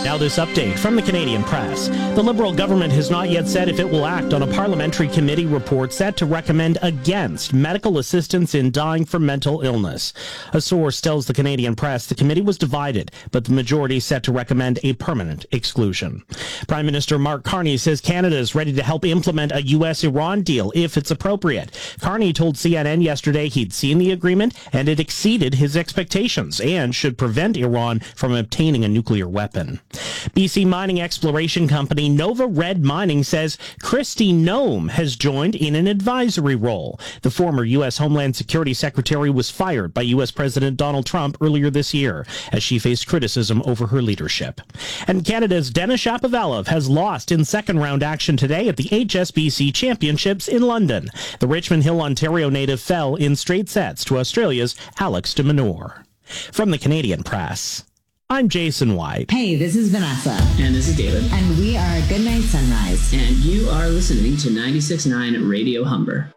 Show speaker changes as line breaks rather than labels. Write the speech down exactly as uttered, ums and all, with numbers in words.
Now this update from the Canadian Press. The Liberal government has not yet said if it will act on a parliamentary committee report set to recommend against medical assistance in dying from mental illness. A source tells the Canadian Press the committee was divided, but the majority set to recommend a permanent exclusion. Prime Minister Mark Carney says Canada is ready to help implement a U S Iran deal if it's appropriate. Carney told C N N yesterday he'd seen the agreement and it exceeded his expectations and should prevent Iran from obtaining a nuclear weapon. B C mining exploration company Nova Red Mining says Kristi Noem has joined in an advisory role. The former U S Homeland Security Secretary was fired by U S President Donald Trump earlier this year as she faced criticism over her leadership. And Canada's Denis Shapovalov has lost in second-round action today at the H S B C Championships in London. The Richmond Hill, Ontario native fell in straight sets to Australia's Alex de Minaur. From the Canadian Press, I'm Jason White.
Hey, this is Vanessa.
And this is David.
And we are Goodnight Sunrise.
And you are listening to ninety-six point nine Radio Humber.